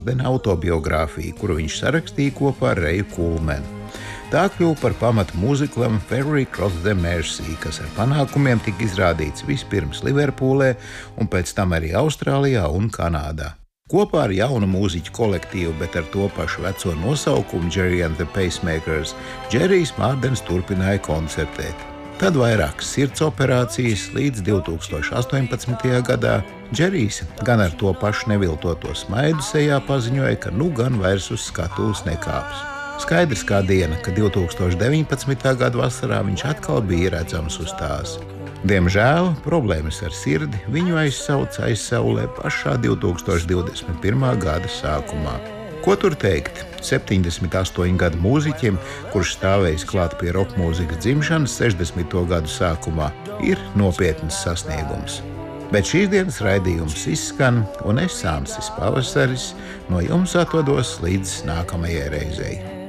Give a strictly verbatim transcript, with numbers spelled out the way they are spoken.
autobiogrāfiju, kuru viņš sarakstīja kopā ar Reju Kulmenu. Tā kļuva par pamatu mūziklam Ferry Cross the Mersey, kas ar panākumiem tika izrādīts vispirms Liverpūlē un pēc tam arī Austrālijā un Kanādā. Kopā ar jaunu mūziķu kolektīvu, bet ar to pašu veco nosaukumu Jerry and the Pacemakers, Džerijs Mārdens turpināja koncertēt. Tad vairākas sirds operācijas līdz divi tūkstoši astoņpadsmitajā gadā Džerijs gan ar to pašu neviltoto smaidu sejā paziņoja, ka nu gan vairs uz skatuves nekāps. Skaidrs kā diena, ka divi tūkstoši deviņpadsmitā gada vasarā viņš atkal bija redzams uz tās. Diemžēl problēmas ar sirdi viņu aizsauca aizsaulē pašā divi tūkstoši divdesmit pirmā gada sākumā. Ko tur teikt? septiņdesmit astoņu gadu mūziķim, kurš stāvējis klāt pie roka mūzikas dzimšanas sešdesmito gadu sākumā, ir nopietns sasniegums. Bet šīs dienas raidījums izskan, un es, Sānsis Pavasaris, no jums atvados līdz nākamajai reizei.